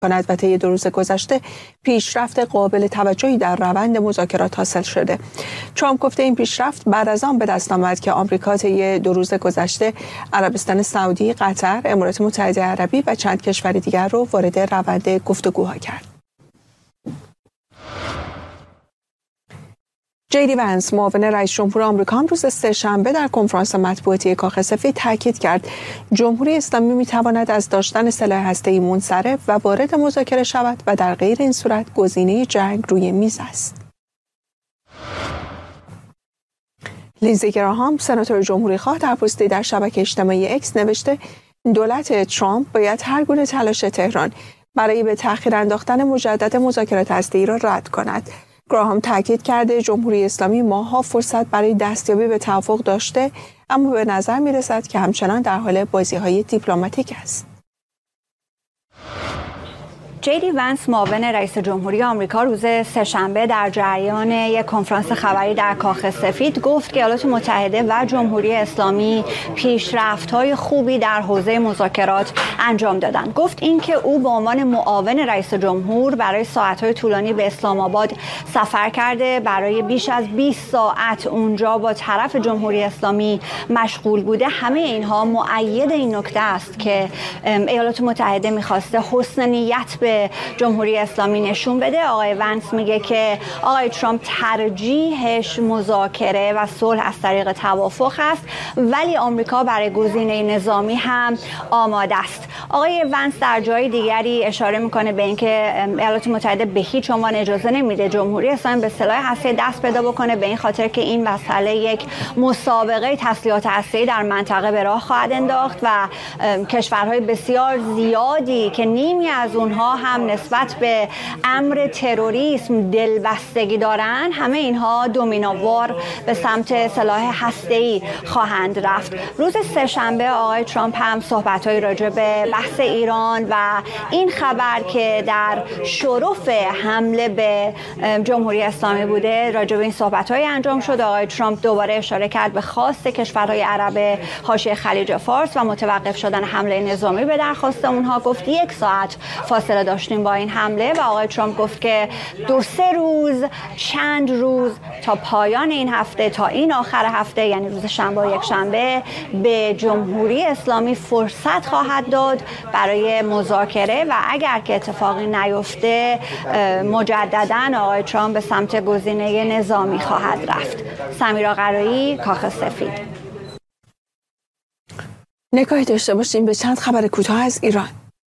کند و طی 2 روز گذشته پیشرفت قابل توجهی در روند مذاکرات حاصل شده. ترامپ گفته این پیشرفت بعد از آن به دست آمد که آمریکا طی 2 روز گذشته عربستان سعودی، قطر، امارات متحده عربی و چند کشور دیگر رو وارد روند گفتگوها کرد. جی دی ونس، معاون رئیس جمهور آمریکا، روز سه‌شنبه در کنفرانس مطبوعاتی کاخ سفید تاکید کرد جمهوری اسلامی می‌تواند از داشتن سلاح هسته‌ای منصرف و وارد مذاکره شود و در غیر این صورت گزینه جنگ روی میز است. لیندزی گراهام، سناتور جمهوری‌خواه، در پستی در شبکه اجتماعی اکس نوشته دولت ترامپ باید هر گونه تلاش تهران برای به تأخیر انداختن مجدد مذاکرات هسته‌ای را رد کند. گراهام تاکید کرده جمهوری اسلامی ماه‌ها فرصت برای دستیابی به توافق داشته، اما به نظر می‌رسد که همچنان در حال بازی‌های دیپلماتیک است. جی دی ونس، معاون رئیس جمهوری آمریکا، روز سه‌شنبه در جریان یک کنفرانس خبری در کاخ سفید گفت که ایالات متحده و جمهوری اسلامی پیشرفت‌های خوبی در حوزه مذاکرات انجام دادند. گفت اینکه او به عنوان معاون رئیس جمهور برای ساعت‌های طولانی به اسلام آباد سفر کرده، برای بیش از 20 ساعت اونجا با طرف جمهوری اسلامی مشغول بوده. همه اینها مؤید این نکته است که ایالات متحده می‌خواسته حسن نیت به جمهوری اسلامی نشون بده. آقای ونس میگه که آقای ترامپ ترجیحش مذاکره و صلح از طریق توافق است، ولی آمریکا برای گزینه نظامی هم آماده است. آقای ونس در جای دیگری اشاره میکنه به اینکه ایالات متحده به هیچ عنوان اجازه نمیده جمهوری اسلامی به سلاح هسته‌ای دست پیدا بکنه، به این خاطر که این مسئله یک مسابقه تسلیحات هسته‌ای در منطقه به راه خواهد انداخت و کشورهای بسیار زیادی که نیمی از اونها هم نسبت به امر تروریسم دلبستگی دارن، همه اینها دومینووار به سمت سلاح هسته‌ای خواهند رفت. روز سه‌شنبه آقای ترامپ هم صحبت‌های راجع به بحث ایران و این خبر که در شرف حمله به جمهوری اسلامی بوده، راجع به این صحبت‌های انجام شد. آقای ترامپ دوباره اشاره کرد به خواست کشورهای عرب حاشیه خلیج فارس و متوقف شدن حمله نظامی به درخواست اونها. گفت 1 ساعت فاصله داشتیم با این حمله و آقای ترامپ گفت که 2-3 روز، چند روز تا پایان این هفته، تا این آخر هفته، یعنی روز شنبه و یک شنبه، به جمهوری اسلامی فرصت خواهد داد برای مذاکره و اگر که اتفاقی نیفته مجددا آقای ترامپ به سمت گزینه نظامی خواهد رفت. سمیرا قرایی، کاخ سفید. نگاهی داشته باشیم به چند خبر کوتاه از ایران.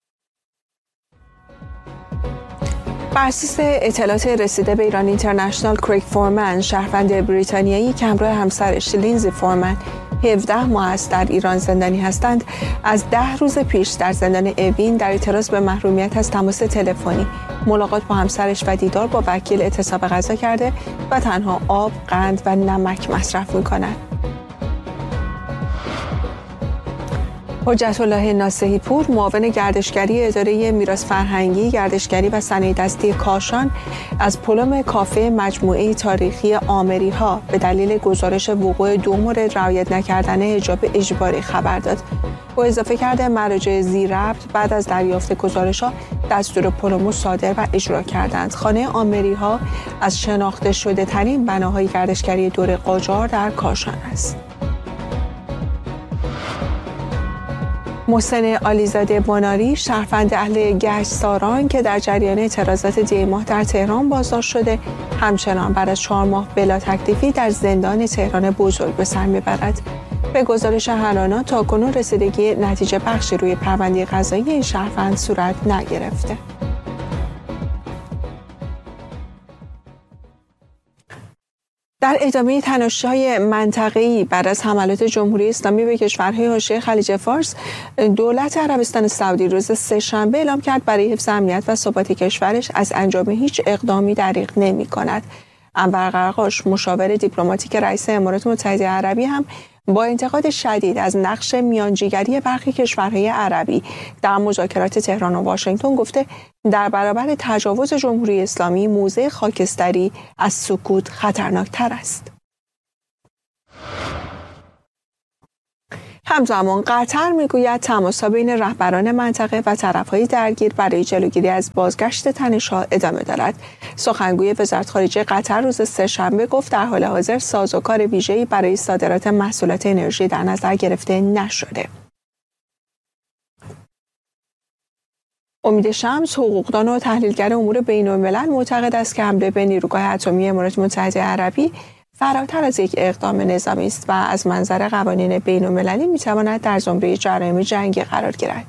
بر اساس اطلاعات رسیده به ایران اینترنشنال، کریگ فورمن، شهروند بریتانیایی که همراه همسرش لیندزی فورمن 17 ماه است در ایران زندانی هستند، از 10 روز پیش در زندان اوین در اعتراض به محرومیت از تماس تلفنی، ملاقات با همسرش و دیدار با وکیل اعتصاب غذا کرده و تنها آب، قند و نمک مصرف می‌کند. حجت الله ناصحی پور، معاون گردشگری اداره میراث فرهنگی، گردشگری و صنایع دستی کاشان، از پلم کافه مجموعه تاریخی آمری‌ها به دلیل گزارش وقوع 2 مورد رعایت نکردن حجاب اجباری خبر داد. او اضافه کرده مراجع ذی‌ربط بعد از دریافت گزارش‌ها دستور پلم صادر و اجرا کردند. خانه آمری‌ها از شناخته شده ترین بناهای گردشگری دور قاجار در کاشان است. محسن علیزاده بناری، شهروند اهل گشت ساران که در جریان اعتراضات دی ماه در تهران بازداشت شده، همچنان بعد از 4 ماه بلا تکلیفی در زندان تهران بزرگ به سر میبرد. به گزارش هرانا تاکنون رسیدگی نتیجه بخشی روی پرونده قضایی این شهروند صورت نگرفته. در ادامه تنش‌های منطقه‌ای بعد از حملات جمهوری اسلامی به کشورهای حاشیه خلیج فارس، دولت عربستان سعودی روز سه‌شنبه اعلام کرد برای حفظ امنیت و ثبات کشورش از انجام هیچ اقدامی دریغ نمی‌کند. انور قرقاش، مشاور دیپلماتیک رئیس امارات متحده عربی، هم با انتقاد شدید از نقش میانجیگری برخی کشورهای عربی در مذاکرات تهران و واشنگتن گفته در برابر تجاوز جمهوری اسلامی موضع خاکستری از سکوت خطرناکتر است. همزمان قطر میگوید تماس‌ها بین رهبران منطقه و طرف‌های درگیر برای جلوگیری از بازگشت تنش‌ها ادامه دارد. سخنگوی وزارت خارجه قطر روز سه‌شنبه گفت در حال حاضر سازوکار ویژه‌ای برای صادرات محصولات انرژی در نظر گرفته نشده. امید شمس، حقوقدان و تحلیلگر امور بین‌الملل، معتقد است که حمله به نیروگاه اتمی امارات متحده عربی فراتر از یک اقدام نظامی است و از منظر قوانین بین‌المللی می‌تواند در زمره جرایم جنگی قرار گیرد.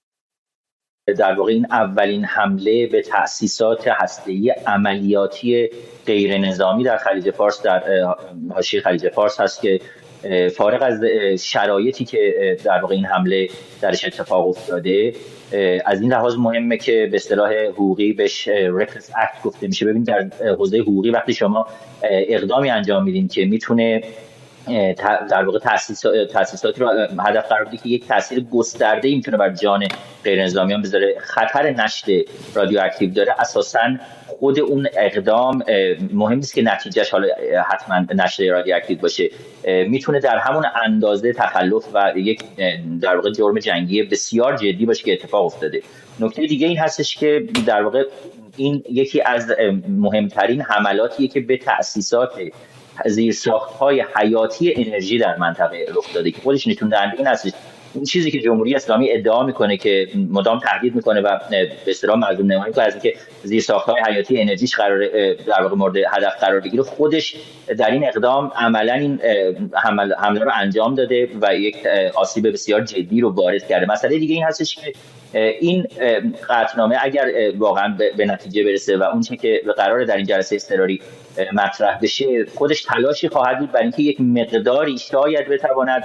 در واقع این اولین حمله به تأسیسات هسته‌ای عملیاتی غیر نظامی در خلیج فارس، در حاشیه خلیج فارس هست که فارغ از شرایطی که در واقع این حمله درش اتفاق افتاده، از این لحاظ مهمه که به اصطلاح حقوقی بهش رکلس اکت گفته میشه. ببین در حوزه حقوقی وقتی شما اقدامی انجام میدین که میتونه در واقع تأسیساتی رو هدف قرار بده که یک تاثیر گسترده‌ای میتونه بر جان غیر نظامیان بذاره، خطر نشت رادیواکتیو داره، اساساً خود اون اقدام مهم نیست که نتیجهش حالا حتما نشت رادیواکتیو باشه، میتونه در همون اندازه تخلف و یک در واقع جرم جنگی بسیار جدی باشه که اتفاق افتاده. نکته دیگه این هستش که در واقع این یکی از مهمترین حملاتیه که به تأسیسات زیرساخت‌های حیاتی انرژی در منطقه رخ داده که خودش نشون دهنده این هستش. این چیزی که جمهوری اسلامی ادعا میکنه که مدام تهدید میکنه و به اصطلاح مظلوم نمایی میکنه از اینکه زیرساخت‌های حیاتی انرژیش قرار در واقع مورد هدف قرار بگیره، خودش در این اقدام عملاً این حمله رو انجام داده و یک آسیب بسیار جدی رو وارد کرده. مسئله دیگه این هستش که این قطعنامه اگر واقعا به نتیجه برسه و اون چیزی که قراره در این جلسه اضطراری مطرح بشه، خودش تلاشی خواهد بود برای اینکه یک مقداری شاید بتواند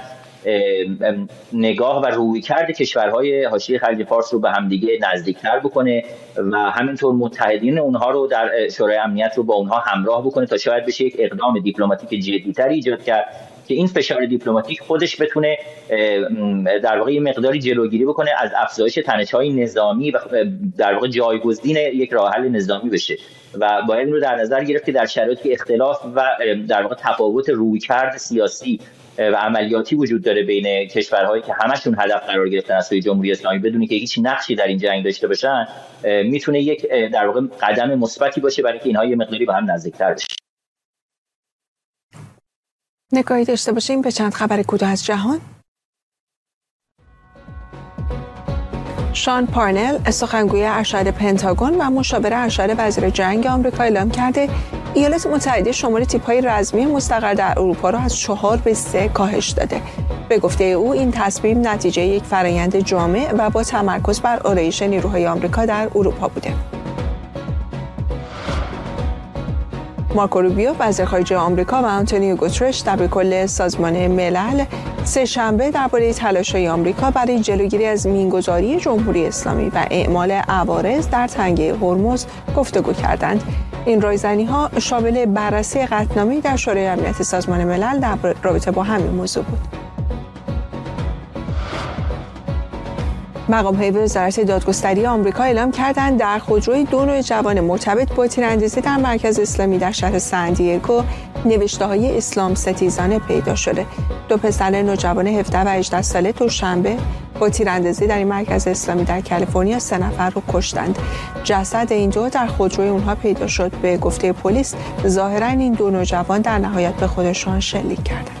نگاه و رویکرد کشورهای حاشیه خلیج فارس رو به همدیگه نزدیکتر بکنه و همینطور متحدین اونها رو در شورای امنیت رو با اونها همراه بکنه تا شاید بشه یک اقدام دیپلماتیک جدی‌تری ایجاد کرد که این فشار دیپلماتیک خودش بتونه در واقع یه مقداری جلوگیری بکنه از افزایش تنش‌های نظامی و در واقع جایگزین یک راه حل نظامی بشه و باید این رو در نظر گرفت که در شرایطی اختلاف و در واقع تفاوت رویکرد سیاسی و عملیاتی وجود داره بین کشورهایی که همشون هدف قرار گرفتن از سوی جمهوری اسلامی بدون که هیچ نقشی در این جنگ داشته باشن، میتونه یک در واقع قدم مثبتی باشه برای اینکه اینها یه مقداری به هم نزدیک‌تر بشن. نگاهی داشته باشیم به چند خبر کوتاه از جهان. شان پارنل، سخنگوی ارشد پنتاگون و مشاور ارشد وزیر جنگ آمریکا، اعلام کرده ایالات متحده شمار تیپ‌های رزمی مستقر در اروپا را از 4 به 3 کاهش داده. به گفته او این تصمیم نتیجه یک فرآیند جامع و با تمرکز بر آرایش نیروهای آمریکا در اروپا بوده. مارکو روبیو، وزیر خارجه آمریکا، و آنتونیو گوترش، دبیرکل سازمان ملل، سه‌شنبه درباره تلاش‌های آمریکا برای جلوگیری از مینگذاری جمهوری اسلامی و اعمال عوارض در تنگه هرمز گفتگو کردند. این رایزنی‌ها شامل بررسی قطعنامه‌ای در شورای امنیت سازمان ملل در رابطه با همین موضوع بود. مقام‌های وزارت دادگستری آمریکا اعلام کردند در خودروی 2 نوجوان مرتبط با تیراندازی در مرکز اسلامی در شهر سندیگو نوشته‌های اسلام ستیزانه پیدا شده. 2 پسر نوجوان 17 و 18 ساله دوشنبه با تیراندازی در این مرکز اسلامی در کالیفرنیا 3 نفر رو کشتند. جسد این 2 در خودروی اونها پیدا شد. به گفته پلیس ظاهراً این 2 نوجوان در نهایت به خودشان شلیک کردند.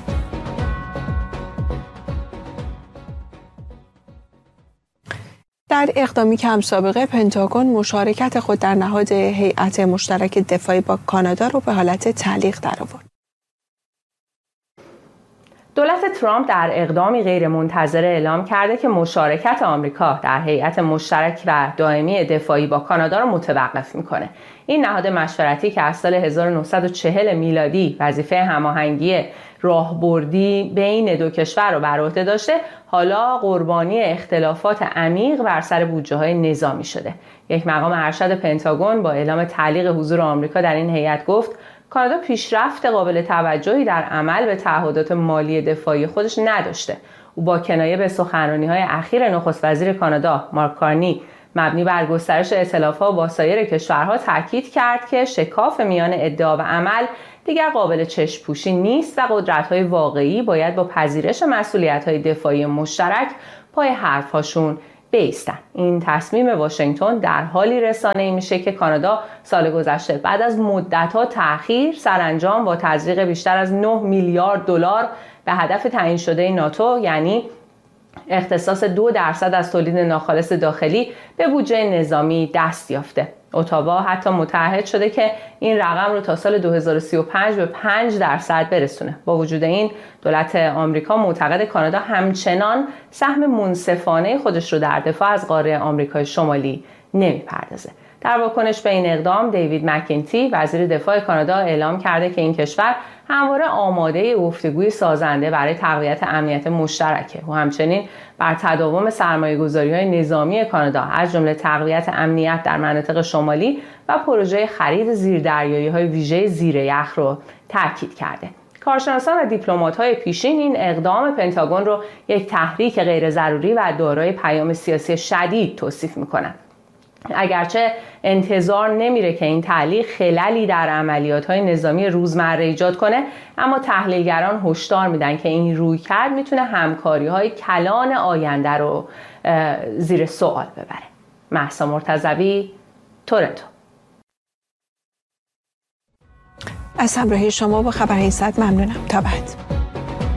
در اقدامی که هم سابقه پنتاگون مشارکت خود در نهاد هیئت مشترک دفاعی با کانادا رو به حالت تعلیق درآورد. دولت ترامپ در اقدامی غیرمنتظره اعلام کرده که مشارکت آمریکا در هیئت مشترک و دائمی دفاعی با کانادا را متوقف میکنه. این نهاد مشورتی که از سال 1940 میلادی وظیفه هماهنگی راهبردی بین 2 کشور رو بر عهده داشته، حالا قربانی اختلافات عمیق بر سر بودجه‌های نظامی شده. یک مقام ارشد پنتاگون با اعلام تعلیق حضور آمریکا در این هیئت گفت کانادا پیشرفت قابل توجهی در عمل به تعهدات مالی دفاعی خودش نداشته. او با کنایه به سخنرانی‌های اخیر نخست وزیر کانادا مارک کارنی مبنی بر گسترش ائتلاف‌ها با سایر کشورها تاکید کرد که شکاف میان ادعا و عمل دیگر قابل چشم‌پوشی نیست و قدرت‌های واقعی باید با پذیرش مسئولیت‌های دفاعی مشترک پای حرف‌هاشون بیستن. این تصمیم واشنگتن در حالی رسانه‌ای میشه که کانادا سال گذشته بعد از مدت‌ها تأخیر سرانجام با تزریق بیشتر از 9 میلیارد دلار به هدف تعیین شده ناتو، یعنی اختصاص 2% از تولید ناخالص داخلی، به بودجه نظامی دست یافته. اتاوا حتی متعهد شده که این رقم رو تا سال 2035 به 5% برسونه. با وجود این دولت آمریکا معتقد کانادا همچنان سهم منصفانه خودش رو در دفاع از قاره آمریکای شمالی نمیپردازه. در واکنش به این اقدام دیوید مک‌انتی وزیر دفاع کانادا اعلام کرده که این کشور همواره آماده گفتگوی سازنده برای تقویت امنیت مشترکه و همچنین بر تداوم سرمایه‌گذاری‌های نظامی کانادا از جمله تقویت امنیت در مناطق شمالی و پروژه خرید زیردریایی‌های ویژه زیر یخ رو تاکید کرده. کارشناسان و دیپلمات‌های پیشین این اقدام پنتاگون رو یک تحریک غیر ضروری و دارای پیام سیاسی شدید توصیف می‌کنند. اگرچه انتظار نمیره که این تعلیق خللی در عملیات‌های نظامی روزمره ایجاد کنه، اما تحلیلگران هشدار میدن که این رویکرد میتونه همکاری‌های کلان آینده رو زیر سوال ببره. مهسا مرتضوی، تورنتو. از همراهی شما با خبر این ساعت ممنونم. تا بعد.